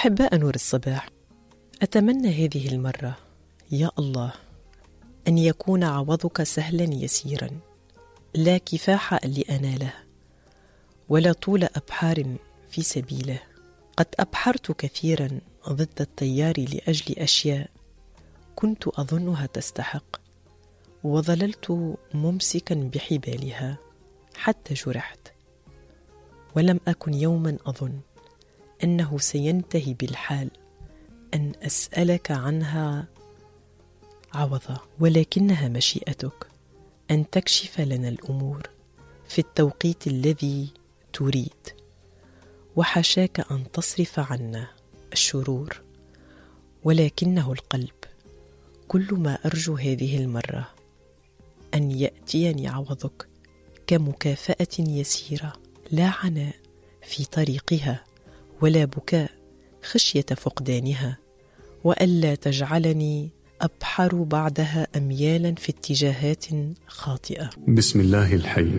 أحباء نور الصباح، أتمنى هذه المرة يا الله أن يكون عوضك سهلا يسيرا، لا كفاح لأناله ولا طول أبحار في سبيله. قد أبحرت كثيرا ضد التيار لأجل أشياء كنت أظنها تستحق، وظللت ممسكا بحبالها حتى جرحت، ولم أكن يوما أظن أنه سينتهي بالحال أن أسألك عنها عوضا، ولكنها مشيئتك أن تكشف لنا الأمور في التوقيت الذي تريد، وحشاك أن تصرف عنا الشرور، ولكنه القلب. كل ما أرجو هذه المرة أن يأتيني عوضك كمكافأة يسيرة، لا عناء في طريقها ولا بكاء خشية فقدانها، وألا تجعلني أبحر بعدها أميالا في اتجاهات خاطئة. بسم الله الحي،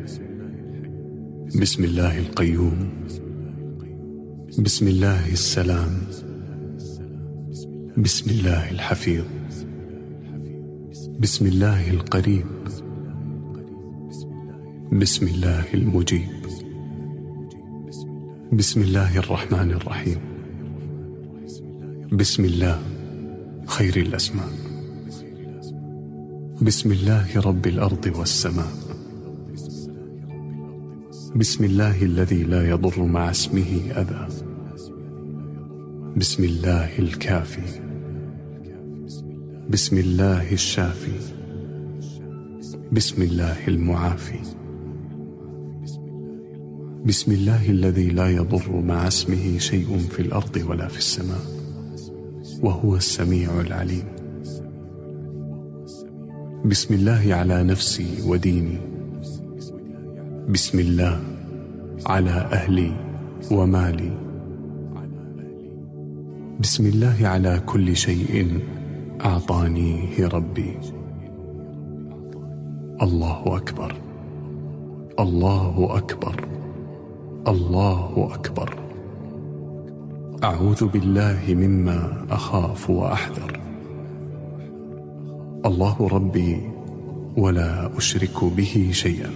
بسم الله القيوم، بسم الله السلام، بسم الله الحفيظ، بسم الله القريب، بسم الله المجيب، بسم الله الرحمن الرحيم، بسم الله خير الأسماء، بسم الله رب الأرض والسماء، بسم الله الذي لا يضر مع اسمه أذى، بسم الله الكافي، بسم الله الشافي، بسم الله المعافي، بسم الله الذي لا يضر مع اسمه شيء في الأرض ولا في السماء، وهو السميع العليم. بسم الله على نفسي وديني، بسم الله على أهلي ومالي، بسم الله على كل شيء أعطانيه ربي. الله أكبر، الله أكبر، الله أكبر. أعوذ بالله مما أخاف وأحذر. الله ربي ولا أشرك به شيئا.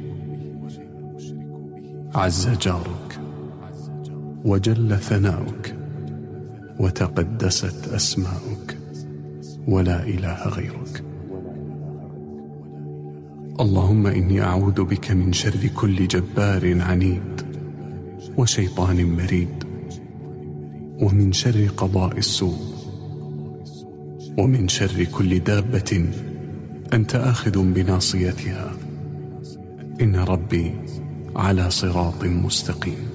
عز جارك وجل ثناؤك وتقدست أسماؤك ولا إله غيرك. اللهم إني أعوذ بك من شر كل جبار عنيد وشيطان مريد، ومن شر قضاء السوء، ومن شر كل دابة أنت آخذ بناصيتها، إن ربي على صراط مستقيم.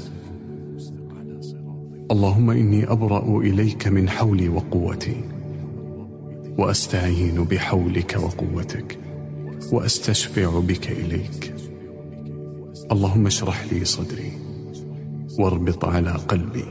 اللهم إني أبرأ إليك من حولي وقوتي، وأستعين بحولك وقوتك، وأستشفع بك إليك. اللهم اشرح لي صدري، واربط على قلبي،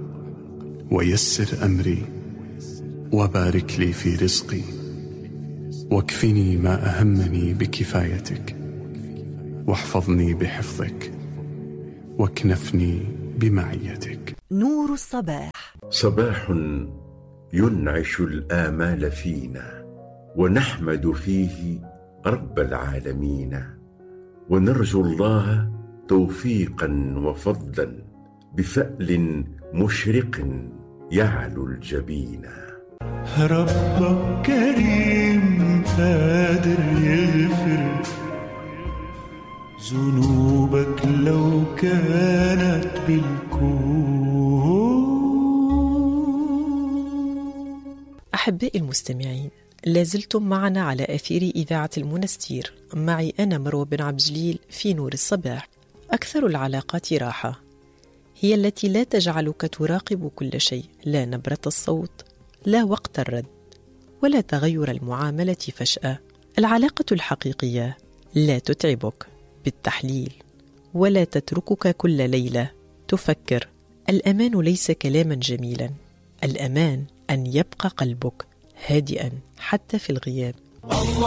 ويسر أمري، وبارك لي في رزقي، واكفني ما أهمني بكفايتك، واحفظني بحفظك، واكنفني بمعيتك. نور الصباح. صباح ينعش الآمال فينا، ونحمد فيه رب العالمين، ونرجو الله توفيقا وفضلا بفأل مشرق يعلو الجبين. ربك كريم قادر يغفر ذنوبك لو كانت بالكون. أحبائي المستمعين، لازلتم معنا على أثير إذاعة المنستير، معي أنا مروى بن عبد الجليل في نور الصباح. أكثر العلاقات راحة هي التي لا تجعلك تراقب كل شيء، لا نبرة الصوت، لا وقت الرد، ولا تغير المعاملة فجأة. العلاقة الحقيقية لا تتعبك بالتحليل، ولا تتركك كل ليلة تفكر. الأمان ليس كلاما جميلا، الأمان أن يبقى قلبك هادئا حتى في الغياب.